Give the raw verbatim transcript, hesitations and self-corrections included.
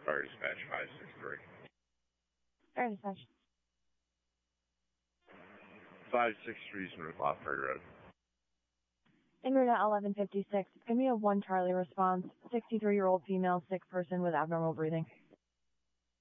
Fire dispatch five six three. Fire dispatch. five six three North Lafayette Road. Ingrid at eleven fifty-six. Give me a one Charlie response. sixty-three-year-old female sick person with abnormal breathing.